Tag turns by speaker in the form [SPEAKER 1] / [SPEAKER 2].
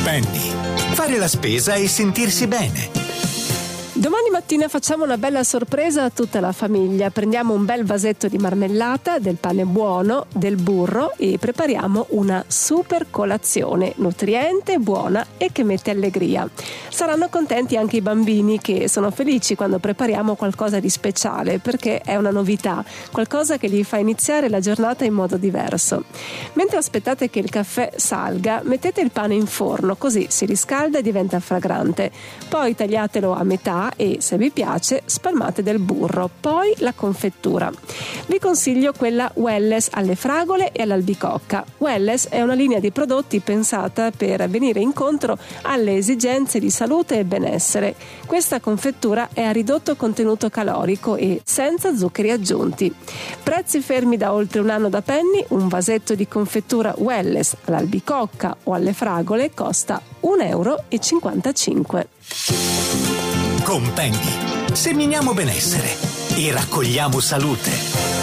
[SPEAKER 1] Penny. Fare la spesa e sentirsi bene.
[SPEAKER 2] Domani mattina facciamo una bella sorpresa a tutta la famiglia. Prendiamo un bel vasetto di marmellata, del pane buono, del burro e prepariamo una super colazione nutriente, buona e che mette allegria. Saranno contenti anche i bambini, che sono felici quando prepariamo qualcosa di speciale, perché è una novità, qualcosa che gli fa iniziare la giornata in modo diverso. Mentre aspettate che il caffè salga, mettete il pane in forno, così si riscalda e diventa fragrante. Poi tagliatelo a metà e, se vi piace, spalmate del burro, poi la confettura. Vi consiglio quella Welless alle fragole e all'albicocca. Welless è una linea di prodotti pensata per venire incontro alle esigenze di salute e benessere. Questa confettura è a ridotto contenuto calorico e senza zuccheri aggiunti. Prezzi fermi da oltre un anno da Penny: un vasetto di confettura Welless all'albicocca o alle fragole costa €1,55.
[SPEAKER 1] Con Penny seminiamo benessere e raccogliamo salute.